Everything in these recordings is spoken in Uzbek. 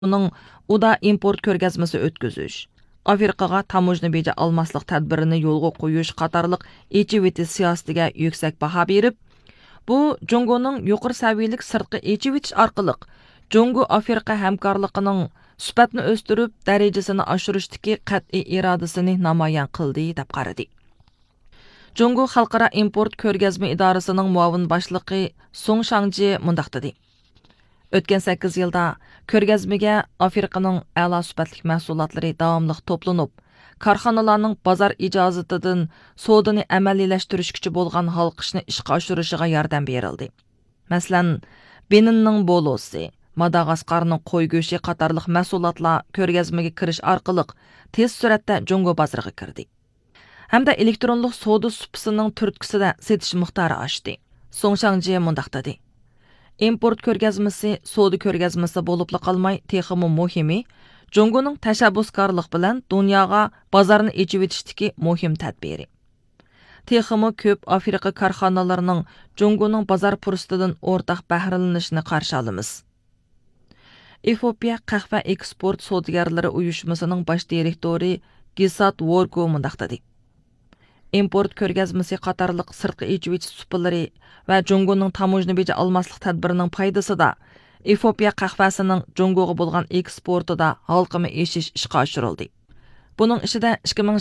uning uda import ko'rgazmasi o'tkazish, Afrikaga tamojna beja almasliq tadbirini yo'lga qo'yish qatorliq echiviti siyosatiga yuksak baho berib, bu Jungoning yuqori saviyalik sirtqi echivitish orqali Jungo Afrika hamkorligining sifatini o'stirib, darajasini oshirishdagi qat'iy irodasini namoyon qildi deb qaradi. Jungo Xalqaro import ko'rgazma idorasining muavin boshlig'i Song Shangji mundaq dedi. O'tgan 8 yilda ko'rgazmaga Afrikaning a'lo sifatli mahsulotlari davomli to'planib, korxonalarning bozor ijozatidan savdoni amaliylashtirish bo'lgan halqishni ishga oshirishiga yordam berildi. Masalan, Beninning bolosi, Madagaskarning qo'y go'shti qatorliq mahsulotlar ko'rgazmaga kirish orqali tez suratda Jungo bozoriga kirdi. Hamda elektronlik savdo supisining turtkisida setish miqdori oshdi. Song Shangji mundaq dedi. Import ko'rgazmasi savdo ko'rgazmasi bo'lib qolmay, texmi muhimi Jungoning tashabbuskorlik bilan dunyoga bozorni echib etishdagi muhim tadbiri. Texmi ko'p Afrika korxonalarining Jungoning bozor fursatidan o'rtaq bahralanishini qarshi olamiz. Efiopiya qahva eksport savdogarlari uyushmasining bosh direktori Gisat Worgo mundaq dedi. Import ko'rgazmasi qatorliq sirtqi echivich supilari va Jungoning tamojna beja almasliq tadbirining foydasida Efiopiya qahvasining Jungoga bo'lgan eksportida halqimi eshish ishga oshirildi. Buning ichida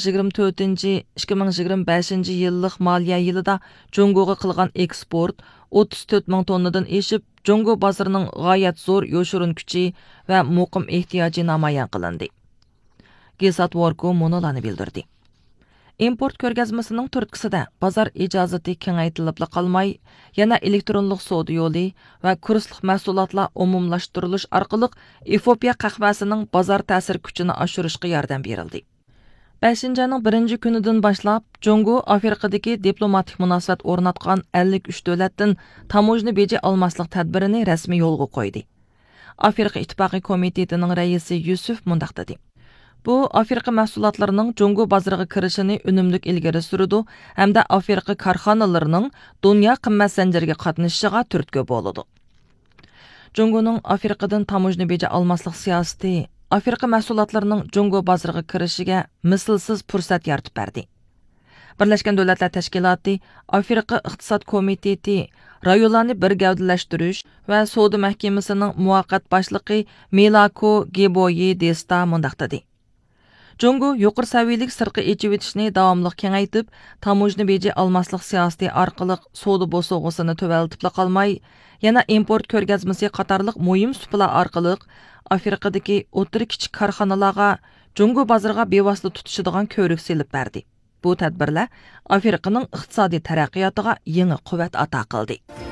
2024-2025 yillik moliya yilida Jungoga qilgan eksport 34 ming tonnadan eshib, Jungo bozorining g'oyat zo'r yo'shirin kuchi va muqim ehtiyoji namoyon qilindi. Gisat Worgo monolarni bildirdi. Import ko'rgazmasining turtkisida bozor ijozati kengaytirilib qolmay, yana elektronlik savdo yo'li va kursliq mahsulotlar umumlashtirilish orqali Efiopiya qahvasining bozor ta'sir kuchini oshirishga yordam berildi. 5-ayning 1-kunidan boshlab Jungo Afrikadagi diplomatik munosabat o'rnatgan 53 davlatdan tamojna beji almasliq tadbirini rasmiy yo'lga qo'ydi. Afrika ittifoqi komitetining raisi Yusuf mundaq dedi. Bu Afrika mahsulotlarining Jungo bozoriga kirishini unumlik ilgari surdi hamda Afrika korxonalarining dunyo qimmat zanjiriga qatnashishiga turtki bo'ladi. Jungoning Afrikadan tamojna beja almasliq siyosati Afrika mahsulotlarining Jungo bozoriga kirishiga mislsiz fursat yaratib berdi. Birlashgan Davlatlar Tashkiloti, Afrika iqtisod komiteti, rayonlarni bir gavdalashtirish va savdo mahkamasining muvaqqat boshlig'i Milako Geboyi Desta mundaq dedi. Jungo yuqori saviyalik sirtqi echivitishni davomli kengaytib, tamojna beji almasliq siyosati orqali savdo bosog'isini tuvaltib qolmay, yana import ko'rgazmasi qatorliq muhim supalar orqali Afrikadagi o'tir kichik korxonalarga Jungo bozoriga bevosita tutishadigan ko'rik selib berdi. Bu tadbirlar Afrikaning iqtisodiy taraqqiyotiga yangi quvvat ato qildi.